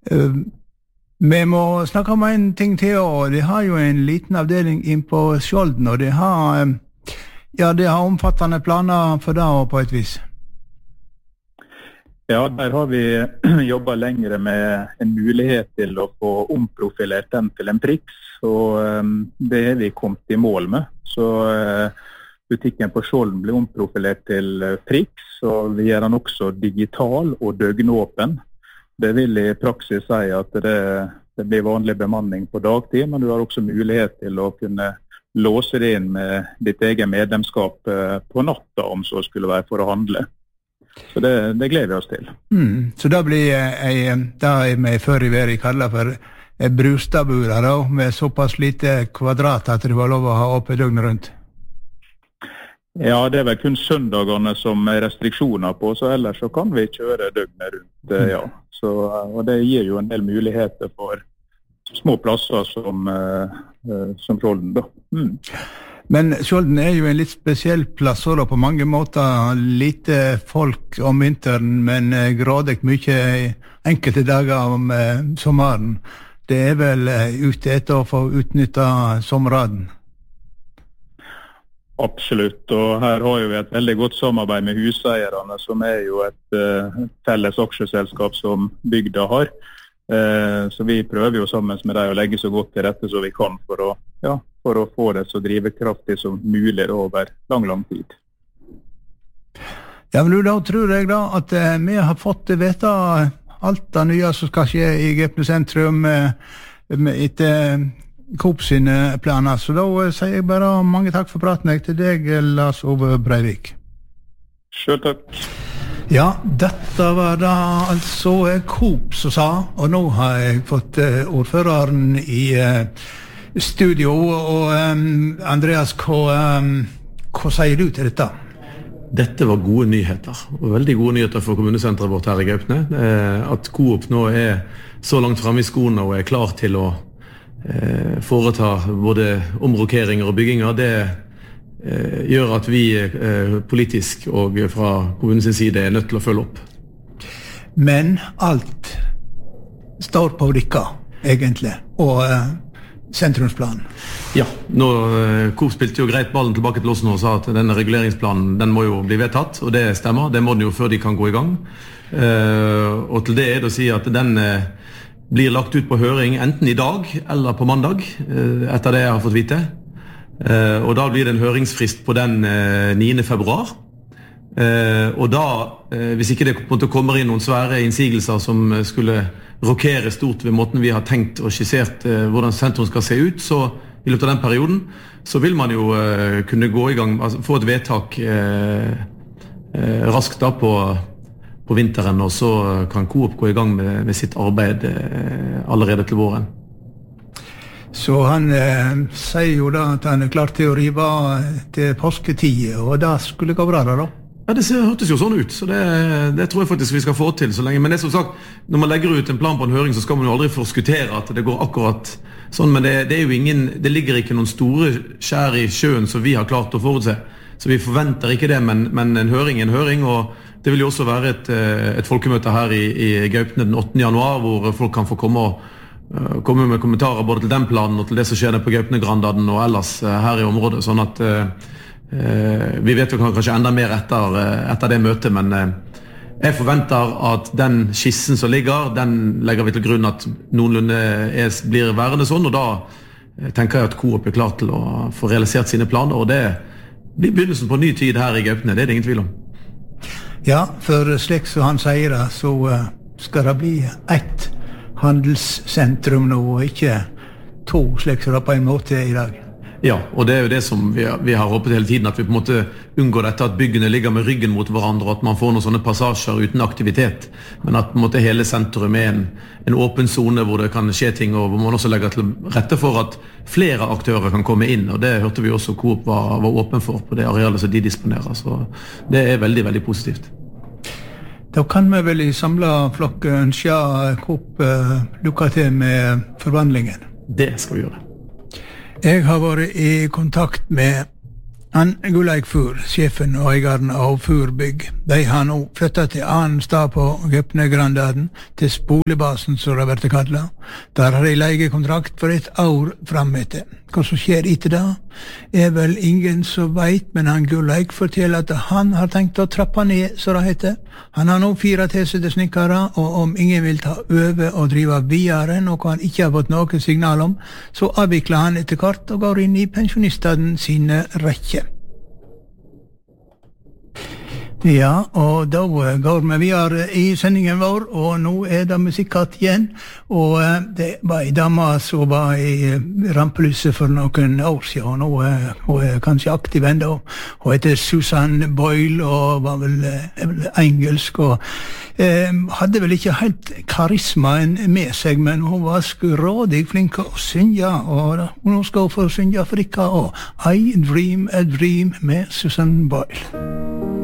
Vi må snakke om en ting til, og det har jo en liten avdeling inn på Skjolden, og det har omfattende planer for det på et vis. Ja, der har vi jobbet lengre med en mulighet til å få omprofilert den til en priks, og det har vi kommet i mål med. Så butikken på Skjolden blir omprofilert til priks, og vi gjør den også digital og døgnåpen. Det vil i praksis si at det blir vanlig bemanning på dagtid, men du har også mulighet til å kunne låse det inn med ditt egen medlemskap på natta, om så skulle være for å handle. Så det gleder vi oss til. Så det blir det vi før i verden kaller for brustadburer, med såpass lite kvadrat at det var lov å ha åpent døgnet rundt? Ja, det vel kun søndagene som restriksjoner på, så ellers så kan vi kjøre døgnet rundt, ja. Så, og det gir jo en del muligheter for små plasser som Skjolden da. Men Skjolden jo en litt spesiell plass, og på mange måter lite folk om vinteren, men grådig mye enkelte dager om sommeren. Det vel ute etter å få utnyttet sommerraden? Absolutt, og her har vi et veldig godt samarbeid med huseierne, som jo et felles aksjeselskap som bygda har. Så vi prøver jo sammen med deg å legge så godt til rette som vi kan for å få det så drivekraftig som mulig over lang tid. Ja, men da tror jeg da at vi har fått vite alt det nye som skal skje i Gaupne sentrum etter Coop sine planer. Så da sier jeg bare mange takk for praten til deg, Lars Ove Breivik. Selv takk. Ja, dette var da altså Coop som sa, og nå har jeg fått ordføreren i studio, og Andreas, hva sier du til dette? Dette var gode nyheter, og veldig gode nyheter for kommunesenteret vårt her i Gaupne. At Coop nå så langt fremme i skoene og klar til å foreta både omrokeringer og bygginger, det gjør at vi politisk og fra kommunens side nødt til å følge opp. Men alt står på dere, egentlig, og sentrumsplanen. Ja, Coop spilte jo greit ballen tilbake til oss nå og sa at denne reguleringsplanen, den må jo bli vedtatt, og det stemmer, det må den jo før de kan gå i gang. Og til det det å si at den blir lagt ut på høring enten i dag eller på mandag, etter det jeg har fått vite. Og da blir det en høringsfrist på den 9. februar. Og da, hvis ikke det på en måte kommer inn noen svære innsigelser som skulle rokere stort ved måten vi har tenkt og skissert hvordan sentrum skal se ut, så i løpet av den perioden, så vil man jo kunne gå i gang, altså få et vedtak raskt da på vinteren, og så kan Coop gå i gang med sitt arbeid allerede til våren. Så han sier jo da at han klar til å rive til påsketid, og det skulle gå bra da? Ja, det hørtes jo sånn ut, så det tror jeg faktisk vi skal få til så lenge. Men det som sagt, når man legger ut en plan på en høring, så skal man jo aldri forskuttere at det går akkurat sånn, men det ligger ikke noen store skjær i sjøen som vi har klart å forutse. Så vi forventer ikke det, men en høring, og det vil jo også være et folkemøte her i Gaupne den 8. januar, hvor folk kan få komme med kommentarer både til den planen og til det som skjer på Gaupne-Grandaden og ellers her i området, sånn at vi vet jo kanskje enda mer etter det møtet, men jeg forventer at den skissen som ligger, den legger vi til grunn at noenlunde blir værende sånn, og da tenker jeg at Coop klar til å få realisert sine planer, og det blir begynnelsen på ny tid her i Gaupne, det det ingen tvil om. Ja, for slik som han sier det, så skal det bli ett handelssentrum nå, og ikke to, slik som det på en måte i dag. Ja, og det jo det som vi har håpet hele tiden, at vi på en måte unngår dette at byggene ligger med ryggen mot hverandre, og at man får noen sånne passasjer uten aktivitet, men at på en måte hele sentrum en åpen zone hvor det kan skje ting, og hvor man også legger til rette for at flere aktører kan komme inn, og det hørte vi også Coop var åpen for på det arealet som de disponerer, så det veldig, veldig positivt. Da kan vi vel i samlet flokk ønske Coop lykke til med forvandlingen. Det skal vi gjøre. Jeg har vært i kontakt med Han Gulleik Fur, sjefen og eieren av Furbygg, de har nå flyttet til annen stad på Gøpnegrandaden, til Spolebasen, som det har vært kallet. Der har de leiekontrakt for 1 år fremetter. Hva som skjer etter det, er vel ingen som vet, men han Gulleik forteller at han har tenkt å trappe ned, så det heter. Han har nå 4 tilsatte snekkere, og om ingen vil ta over og drive videre, noe han ikke har fått noe signal om, så avvikler han etter hvert og går inn i pensjonistene sine rekker. Ja, og da går vi videre i sendingen vår, og nå er det musikkat igjen, og det var en dame som var i rampelyset for noen år siden, og hun er kanskje aktiv enda. Hun heter Susan Boyle, og var vel engelsk, og hadde vel ikke helt karismaen med seg, men hun var skrådig flink å synge, og nå skal hun få synge for dere, og I Dream a Dream med Susan Boyle.